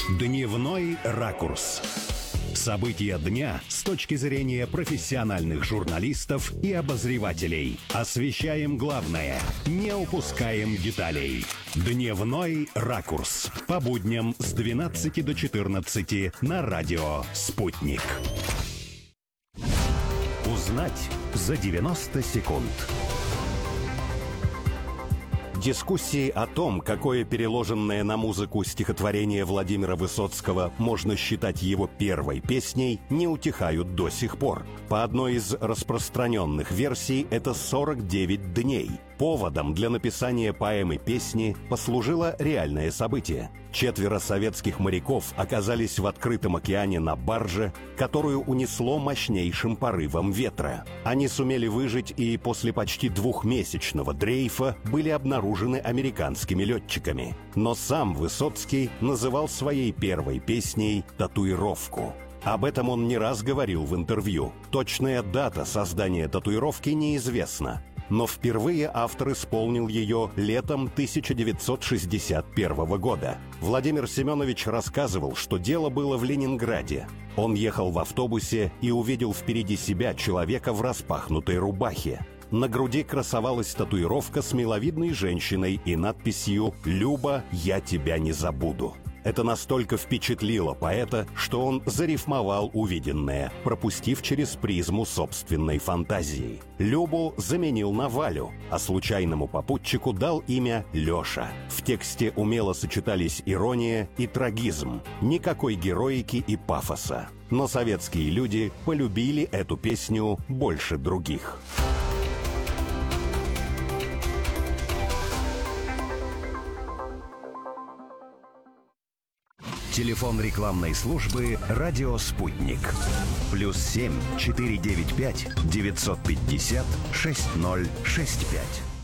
Дневной ракурс. События дня с точки зрения профессиональных журналистов и обозревателей. Освещаем главное, не упускаем деталей. Дневной ракурс. По будням с 12 до 14 на радио «Спутник». Узнать за 90 секунд. Дискуссии о том, какое переложенное на музыку стихотворение Владимира Высоцкого можно считать его первой песней, не утихают до сих пор. По одной из распространенных версий, это 49 дней. Поводом для написания поэмы-песни послужило реальное событие. 4 советских моряков оказались в открытом океане на барже, которую унесло мощнейшим порывом ветра. Они сумели выжить и после почти 2-месячного дрейфа были обнаружены американскими летчиками. Но сам Высоцкий называл своей первой песней «Татуировку». Об этом он не раз говорил в интервью. Точная дата создания татуировки неизвестна. Но впервые автор исполнил ее летом 1961 года. Владимир Семенович рассказывал, что дело было в Ленинграде. Он ехал в автобусе и увидел впереди себя человека в распахнутой рубахе. На груди красовалась татуировка с миловидной женщиной и надписью «Люба, я тебя не забуду». Это настолько впечатлило поэта, что он зарифмовал увиденное, пропустив через призму собственной фантазии. Любу заменил на Валю, а случайному попутчику дал имя Леша. В тексте умело сочетались ирония и трагизм. Никакой героики и пафоса. Но советские люди полюбили эту песню больше других. Телефон рекламной службы «Радио Спутник». +7 495 950 6065.